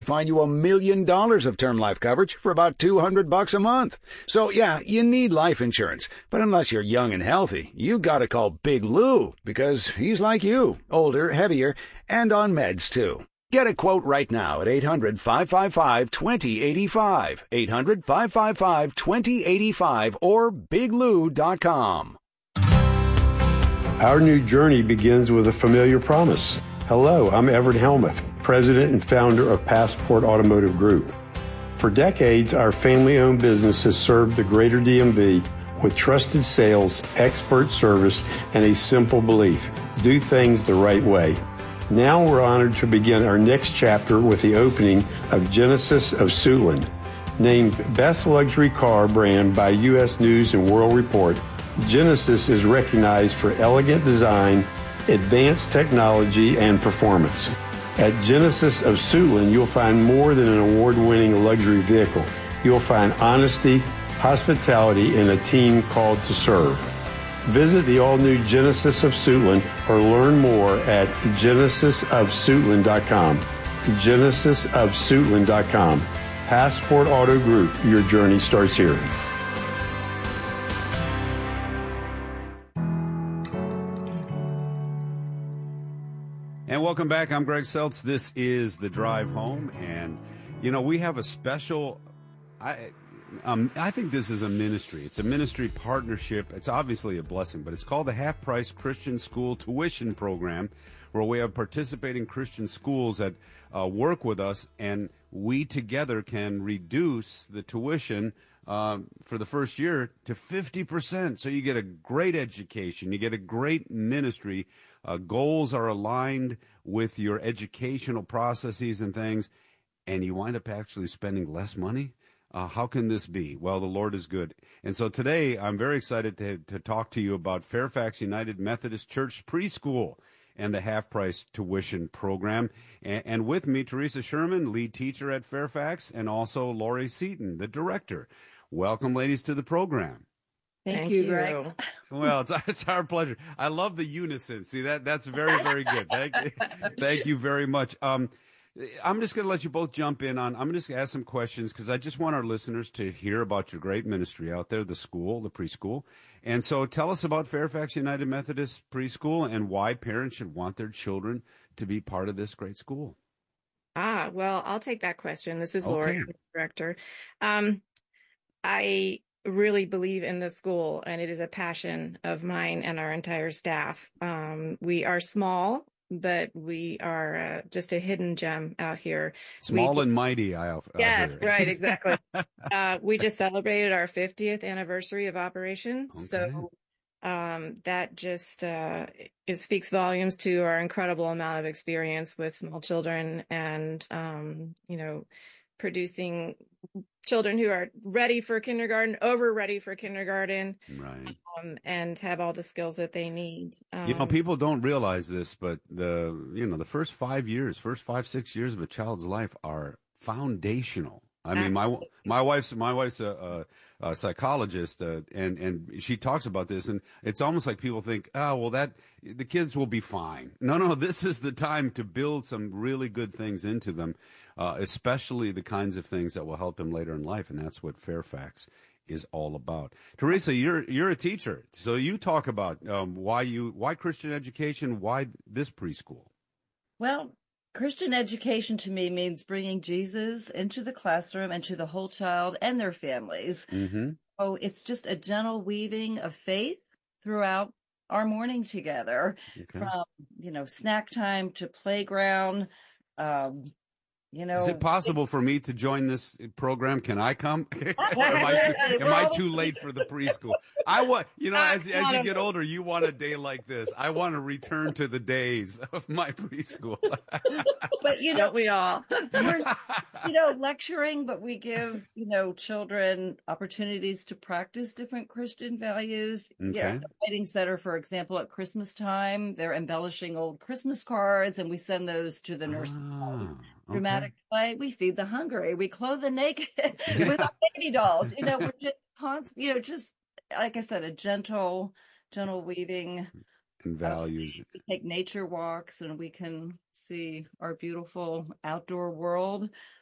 Find you $1 million of term life coverage for about $200 a month. So yeah, you need life insurance, but unless you're young and healthy, you gotta call Big Lou, because he's like you, older, heavier, and on meds too. Get a quote right now at 800-555-2085, 800-555-2085, or biglou.com. Our new journey begins with a familiar promise. Hello, I'm Everett Helmuth, president and founder of Passport Automotive Group. For decades, our family-owned business has served the greater DMV with trusted sales, expert service, and a simple belief: do things the right way. Now we're honored to begin our next chapter with the opening of Genesis of Suitland. Named Best Luxury Car Brand by U.S. News and World Report, Genesis is recognized for elegant design, advanced technology, and performance. At Genesis of Suitland, you'll find more than an award-winning luxury vehicle. You'll find honesty, hospitality, and a team called to serve. Visit the all-new Genesis of Suitland or learn more at genesisofsuitland.com. genesisofsuitland.com. Passport Auto Group, your journey starts here. And welcome back. I'm Greg Seltz. This is The Drive Home. And, you know, we have a special, I think this is a ministry. It's a ministry partnership. It's obviously a blessing, but it's called the Half Price Christian School Tuition Program, where we have participating Christian schools that work with us, and we together can reduce the tuition for the first year to 50%. So you get a great education. You get a great ministry. Goals are aligned with your educational processes and things, and you wind up actually spending less money. How can this be? Well, the Lord is good. And so today I'm very excited to talk to you about Fairfax United Methodist Church Preschool and the half-price tuition program. And with me, Teresa Sherman, lead teacher at Fairfax, and also Lori Seaton, the director. Welcome, ladies, to the program. Thank you, Greg. Well, it's our pleasure. I love the unison. See, that's very, very good. Thank you very much. I'm just going to let you both jump in on, I'm just going to ask some questions because I just want our listeners to hear about your great ministry out there, the school, the preschool. And so tell us about Fairfax United Methodist Preschool and why parents should want their children to be part of this great school. Well, I'll take that question. This is Lori, the director. I really believe in the school, and it is a passion of mine and our entire staff. We are small, but we are just a hidden gem out here. Small and mighty, yes, right, exactly. We just celebrated our 50th anniversary of operation. Okay. So that just speaks volumes to our incredible amount of experience with small children and, producing children who are ready for kindergarten, ready for kindergarten, right, and have all the skills that they need. People don't realize this, but the first 5 years, 6 years of a child's life are foundational. I mean, my wife's a psychologist, and she talks about this, and it's almost like people think, that the kids will be fine. No, this is the time to build some really good things into them, especially the kinds of things that will help them later in life, and that's what Fairfax is all about. Teresa, you're a teacher, so you talk about why Christian education, why this preschool. Well, Christian education to me means bringing Jesus into the classroom and to the whole child and their families. Mm-hmm. So it's just a gentle weaving of faith throughout our morning together, from, snack time to playground. Is it possible for me to join this program? Can I come? Am I too late for the preschool? I want, as you get older, you want a day like this. I want to return to the days of my preschool. But don't we all? We're, lecturing, but we give, children opportunities to practice different Christian values. Okay. Yeah, the Writing Center, for example, at Christmas time, they're embellishing old Christmas cards, and we send those to the nursery. Dramatic play. We feed the hungry. We clothe the naked with our baby dolls. We're just constant. Just like I said, a gentle weaving and values. We take nature walks, and we can see our beautiful outdoor world.